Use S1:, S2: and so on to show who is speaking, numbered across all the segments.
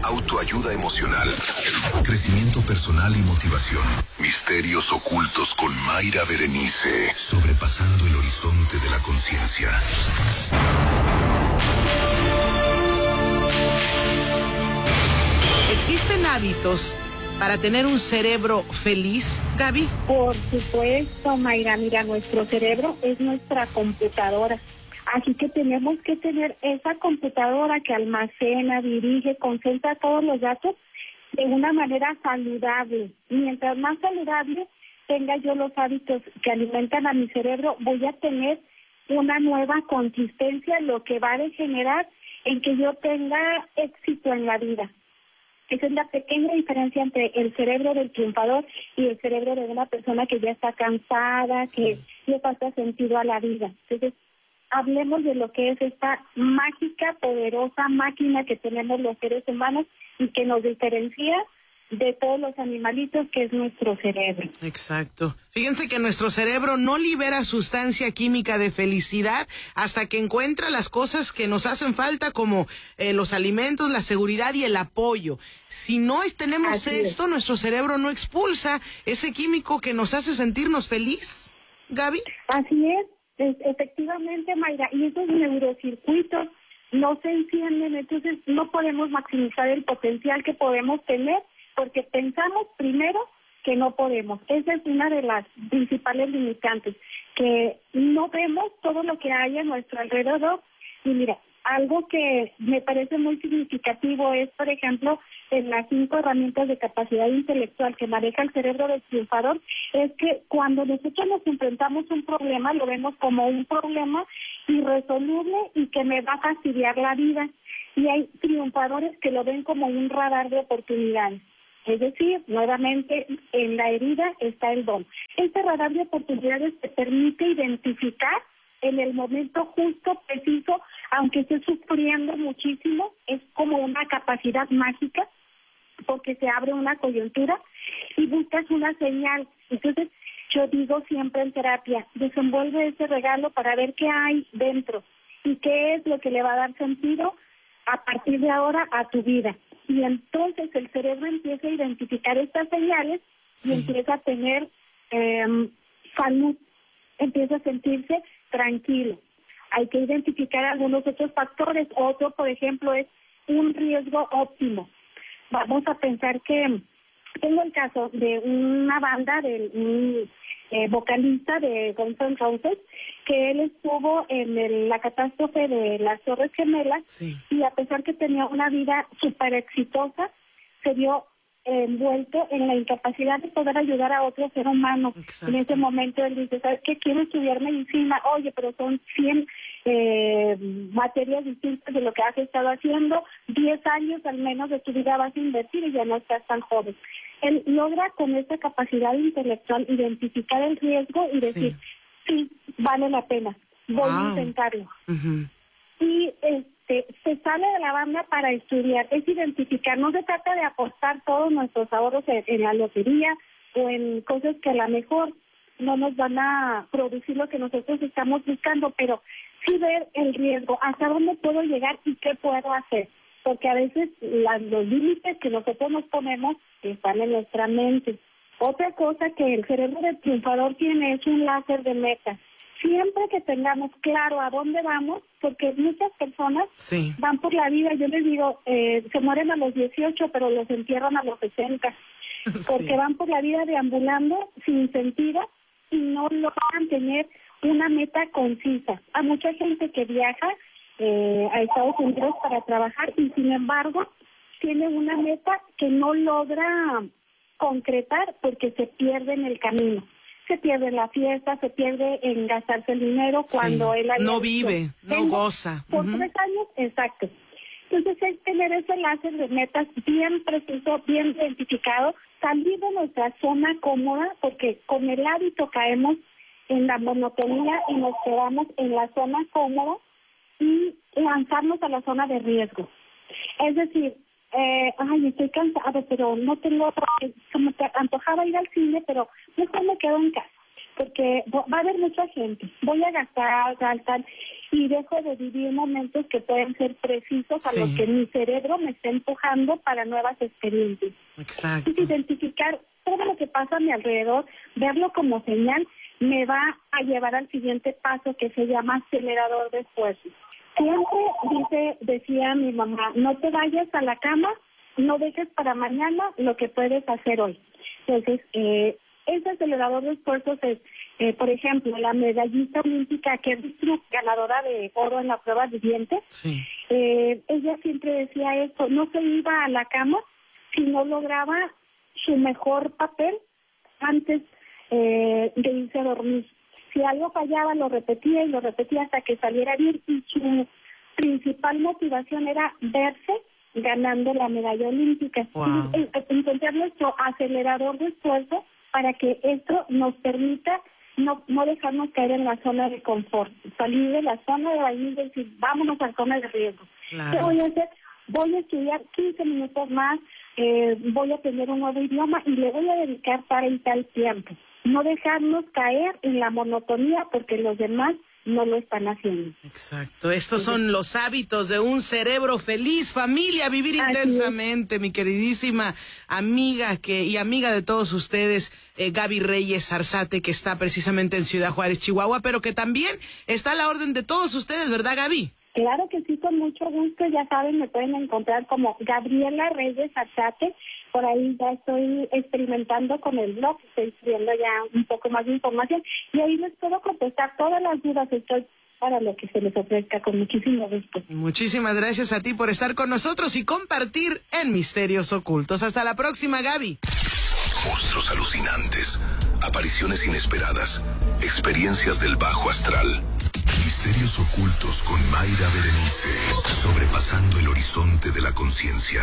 S1: autoayuda emocional, crecimiento personal y motivación. Misterios ocultos con Mayra Berenice, sobrepasando el horizonte de la conciencia.
S2: ¿Existen hábitos para tener un cerebro feliz, Gaby?
S3: Por supuesto, Mayra. Mira, nuestro cerebro es nuestra computadora. Así que tenemos que tener esa computadora que almacena, dirige, concentra todos los datos de una manera saludable. Mientras más saludable tenga yo los hábitos que alimentan a mi cerebro, voy a tener una nueva consistencia, lo que va a degenerar en que yo tenga éxito en la vida. Esa es la pequeña diferencia entre el cerebro del triunfador y el cerebro de una persona que ya está cansada, que le falta sentido a la vida. Entonces, hablemos de lo que es esta mágica, poderosa máquina que tenemos los seres humanos y que nos diferencia de todos los animalitos, que es nuestro cerebro.
S2: Exacto. Fíjense que nuestro cerebro no libera sustancia química de felicidad hasta que encuentra las cosas que nos hacen falta, como los alimentos, la seguridad y el apoyo. Si no tenemos esto, nuestro cerebro no expulsa ese químico que nos hace sentirnos feliz. ¿Gaby?
S3: Así es, efectivamente, Mayra. Y esos neurocircuitos no se encienden, entonces no podemos maximizar el potencial que podemos tener, porque pensamos primero que no podemos. Esa es una de las principales limitantes, que no vemos todo lo que hay a nuestro alrededor. Y mira, algo que me parece muy significativo es, por ejemplo, en las 5 herramientas de capacidad intelectual que maneja el cerebro del triunfador, es que cuando nosotros nos enfrentamos a un problema, lo vemos como un problema irresoluble y que me va a fastidiar la vida. Y hay triunfadores que lo ven como un radar de oportunidades. Es decir, nuevamente, en la herida está el don. Este radar de oportunidades te permite identificar en el momento justo, preciso, aunque estés sufriendo muchísimo, es como una capacidad mágica, porque se abre una coyuntura y buscas una señal. Entonces, yo digo siempre en terapia, desenvuelve ese regalo para ver qué hay dentro y qué es lo que le va a dar sentido a partir de ahora a tu vida. Y entonces el cerebro empieza a identificar estas señales y empieza a tener salud, empieza a sentirse tranquilo. Hay que identificar algunos otros factores. Otro, por ejemplo, es un riesgo óptimo. Vamos a pensar que tengo el caso de una banda, de un vocalista de Guns N' Roses, que él estuvo en la catástrofe de las Torres Gemelas, y a pesar que tenía una vida súper exitosa, se vio envuelto en la incapacidad de poder ayudar a otro ser humano. Exacto. En ese momento él dice, ¿sabes qué? Quiero estudiar medicina. Oye, pero son 100 materias distintas de lo que has estado haciendo. 10 años al menos de tu vida vas a invertir y ya no estás tan joven. Él logra con esta capacidad intelectual identificar el riesgo y decir, sí, vale la pena, voy a intentarlo. Y se sale de la banda para estudiar, es identificar. No se trata de apostar todos nuestros ahorros en la lotería o en cosas que a lo mejor no nos van a producir lo que nosotros estamos buscando, pero sí ver el riesgo, hasta dónde puedo llegar y qué puedo hacer, porque a veces los límites que nosotros nos ponemos están en nuestra mente. Otra cosa que el cerebro del triunfador tiene es un láser de metas. Siempre que tengamos claro a dónde vamos, porque muchas personas van por la vida, yo les digo, se mueren a los 18, pero los entierran a los 60, porque van por la vida deambulando sin sentido y no logran tener una meta concisa. Hay mucha gente que viaja a Estados Unidos para trabajar y sin embargo tiene una meta que no logra concretar porque se pierde en el camino. Se pierde en la fiesta, se pierde en gastarse el dinero cuando él
S2: no vive, no goza.
S3: Por 3 años, exacto. Entonces es tener ese láser de metas bien preciso, bien identificado, salir de nuestra zona cómoda, porque con el hábito caemos en la monotonía y nos quedamos en la zona cómoda y lanzarnos a la zona de riesgo. Es decir, estoy cansada, pero no tengo, como te antojaba ir al cine, pero mejor me quedo en casa, porque va a haber mucha gente, voy a gastar, tal. y dejo de vivir momentos que pueden ser precisos a
S2: Sí.
S3: los que mi cerebro me está empujando para nuevas experiencias.
S2: Exacto.
S3: Entonces, identificar todo lo que pasa a mi alrededor, verlo como señal, me va a llevar al siguiente paso que se llama acelerador de esfuerzos. Siempre decía mi mamá, no te vayas a la cama, no dejes para mañana lo que puedes hacer hoy. Entonces, ese acelerador de esfuerzos es, por ejemplo, la medallista olímpica Kerry Strug, ganadora de oro en la prueba de dientes.
S2: Sí.
S3: Ella siempre decía esto, no se iba a la cama si no lograba su mejor papel antes de irse a dormir. Si algo fallaba, lo repetía y lo repetía hasta que saliera bien, y su principal motivación era verse ganando la medalla olímpica.
S2: Wow.
S3: Encontrar nuestro acelerador de esfuerzo para que esto nos permita no dejarnos caer en la zona de confort, salir de la zona de ahí y decir, vámonos a la zona de riesgo.
S2: Claro.
S3: ¿Qué voy a hacer? Voy a estudiar 15 minutos más, voy a aprender un nuevo idioma y le voy a dedicar tal y tal tiempo. No dejarnos caer en la monotonía porque los demás no lo están haciendo.
S2: Exacto. Estos son los hábitos de un cerebro feliz, familia, vivir
S3: Así
S2: intensamente, mi queridísima amiga y amiga de todos ustedes, Gaby Reyes Arzate, que está precisamente en Ciudad Juárez, Chihuahua, pero que también está a la orden de todos ustedes, ¿verdad, Gaby?
S3: Claro que sí, con mucho gusto. Ya saben, me pueden encontrar como Gabriela Reyes Arzate. Por ahí ya estoy experimentando con el blog, estoy escribiendo ya un poco más de información y ahí les puedo contestar todas las dudas. Estoy para lo que se les ofrezca, con muchísimo gusto.
S2: Muchísimas gracias a ti por estar con nosotros y compartir en Misterios Ocultos. Hasta la próxima, Gaby.
S1: Monstruos alucinantes, apariciones inesperadas, experiencias del bajo astral. Misterios ocultos con Mayra Berenice, sobrepasando el horizonte de la conciencia.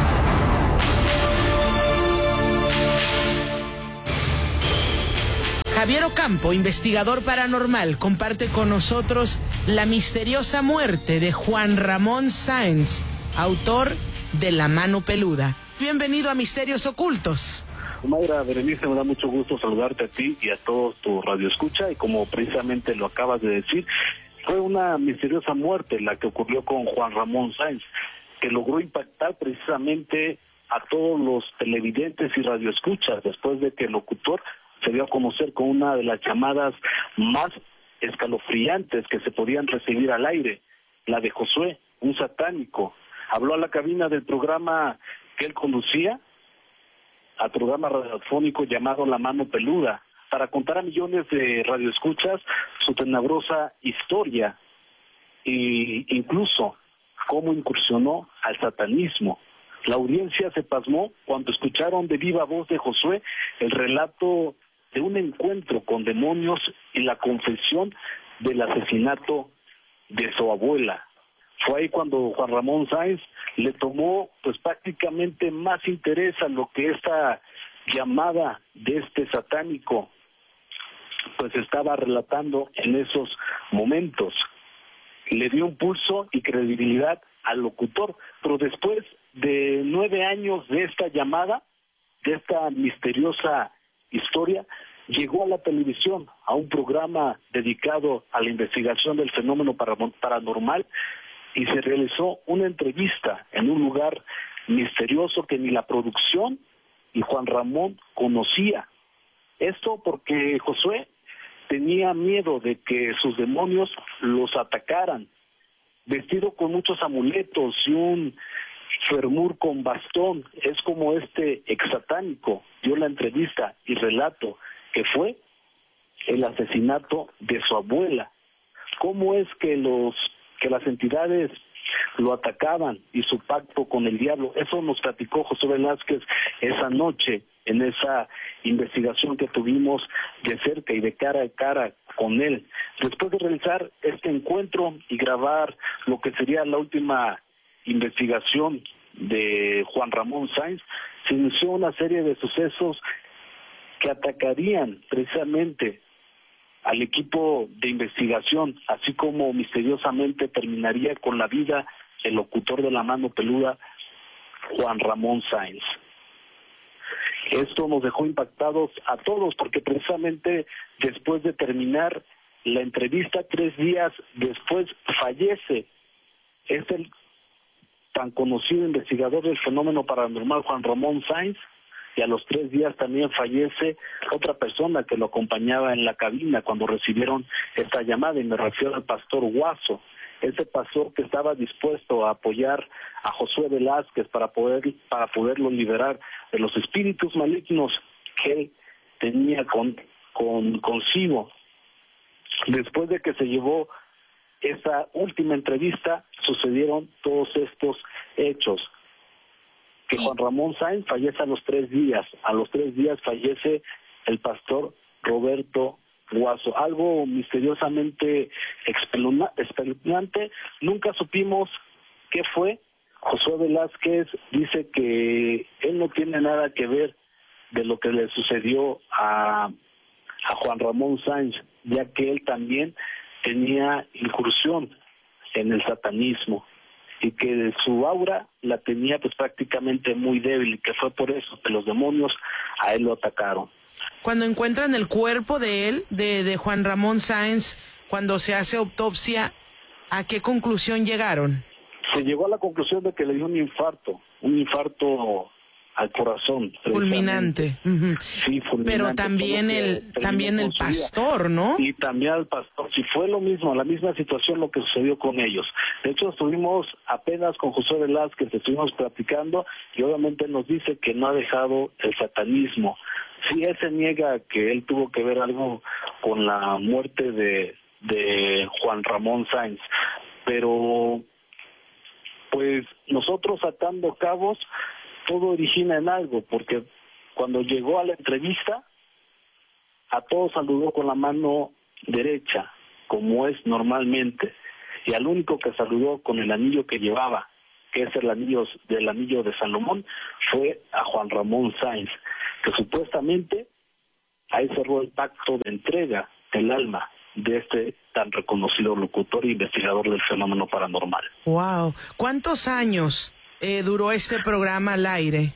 S2: Javier Ocampo, investigador paranormal, comparte con nosotros la misteriosa muerte de Juan Ramón Sáenz, autor de La Mano Peluda. Bienvenido a Misterios Ocultos.
S4: Mayra Berenice, me da mucho gusto saludarte a ti y a todos tu radioescucha, y como precisamente lo acabas de decir, fue una misteriosa muerte la que ocurrió con Juan Ramón Sáenz, que logró impactar precisamente a todos los televidentes y radioescuchas, después de que el locutor se dio a conocer con una de las llamadas más escalofriantes que se podían recibir al aire, la de Josué, un satánico. Habló a la cabina del programa que él conducía, al programa radiofónico llamado La Mano Peluda, para contar a millones de radioescuchas su tenebrosa historia e incluso cómo incursionó al satanismo. La audiencia se pasmó cuando escucharon de viva voz de Josué el relato de un encuentro con demonios y la confesión del asesinato de su abuela. Fue ahí cuando Juan Ramón Sáenz le tomó pues prácticamente más interés a lo que esta llamada de este satánico pues estaba relatando en esos momentos. Le dio un pulso y credibilidad al locutor, pero después de 9 años de esta llamada, de esta misteriosa historia, llegó a la televisión, a un programa dedicado a la investigación del fenómeno paranormal, y se realizó una entrevista en un lugar misterioso que ni la producción y Juan Ramón conocía. Esto porque Josué tenía miedo de que sus demonios los atacaran. Vestido con muchos amuletos y un fermur con bastón, es como este exsatánico dio la entrevista y relato que fue el asesinato de su abuela. ¿Cómo es que las entidades lo atacaban y su pacto con el diablo? Eso nos platicó José Velázquez esa noche en esa investigación que tuvimos de cerca y de cara a cara con él. Después de realizar este encuentro y grabar lo que sería la última investigación de Juan Ramón Sáenz, se inició una serie de sucesos que atacarían precisamente al equipo de investigación, así como misteriosamente terminaría con la vida el locutor de La Mano Peluda, Juan Ramón Sáenz. Esto nos dejó impactados a todos, porque precisamente después de terminar la entrevista, 3 días después fallece. Es el tan conocido investigador del fenómeno paranormal Juan Ramón Sáenz, y a los 3 días también fallece otra persona que lo acompañaba en la cabina cuando recibieron esta llamada, y me refiero al pastor Huaso, ese pastor que estaba dispuesto a apoyar a Josué Velázquez para poderlo liberar de los espíritus malignos que él tenía consigo. Después de que se llevó esa última entrevista, sucedieron todos estos hechos. Que Juan Ramón Sáenz fallece a los 3 días. A los 3 días fallece el pastor Roberto Huaso. Algo misteriosamente espeluznante. Nunca supimos qué fue. Josué Velázquez dice que él no tiene nada que ver de lo que le sucedió a Juan Ramón Sáenz, ya que él también tenía incursión en el satanismo y que su aura la tenía pues prácticamente muy débil, y que fue por eso que los demonios a él lo atacaron.
S2: Cuando encuentran el cuerpo de él, de Juan Ramón Sáenz, cuando se hace autopsia, ¿a qué conclusión llegaron?
S4: Se llegó a la conclusión de que le dio un infarto al corazón.
S2: Fulminante. Uh-huh.
S4: Sí, fulminante.
S2: Pero también el pastor, ¿no?
S4: Y también al pastor. Sí, fue lo mismo, la misma situación lo que sucedió con ellos. De hecho, estuvimos apenas con Josué Velázquez, estuvimos platicando, y obviamente nos dice que no ha dejado el satanismo. Sí, él se niega que él tuvo que ver algo con la muerte de Juan Ramón Sáenz, pero pues nosotros atando cabos, todo origina en algo, porque cuando llegó a la entrevista, a todos saludó con la mano derecha, como es normalmente, y al único que saludó con el anillo que llevaba, que es el anillo de Salomón, fue a Juan Ramón Sáenz, que supuestamente ahí cerró el pacto de entrega del alma de este tan reconocido locutor e investigador del fenómeno paranormal.
S2: Wow, ¿cuántos años duró este programa al aire?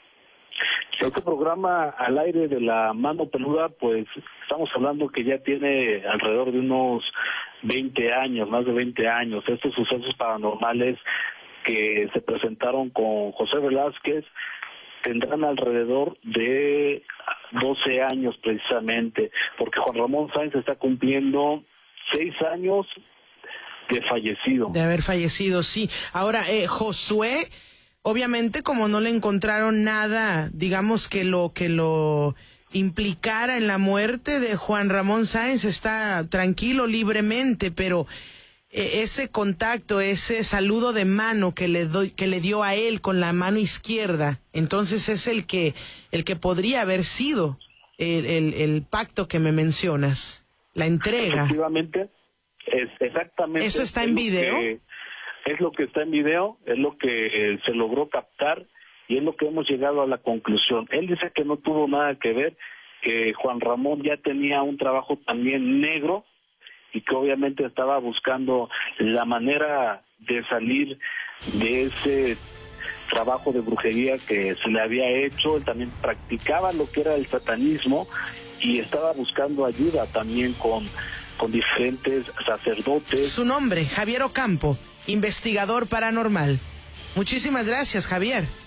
S4: Este programa al aire de La Mano Peluda, pues estamos hablando que ya tiene alrededor de unos 20 años, más de 20 años. Estos sucesos paranormales que se presentaron con José Velázquez tendrán alrededor de 12 años precisamente, porque Juan Ramón Sáenz está cumpliendo 6 años de fallecido.
S2: De haber fallecido, sí. Ahora, Josué, obviamente como no le encontraron nada, digamos que lo implicara en la muerte de Juan Ramón Sáenz, está tranquilo, libremente, pero ese contacto, ese saludo de mano que le dio a él con la mano izquierda, entonces es el que podría haber sido el pacto que me mencionas, la entrega.
S4: Efectivamente, es exactamente.
S2: ¿Eso está en video?
S4: Es lo que está en video, es lo que se logró captar, y es lo que hemos llegado a la conclusión. Él dice que no tuvo nada que ver, que Juan Ramón ya tenía un trabajo también negro, y que obviamente estaba buscando la manera de salir de ese trabajo de brujería que se le había hecho. Él también practicaba lo que era el satanismo y estaba buscando ayuda también con diferentes sacerdotes.
S2: Su nombre, Javier Ocampo, investigador paranormal. Muchísimas gracias, Javier.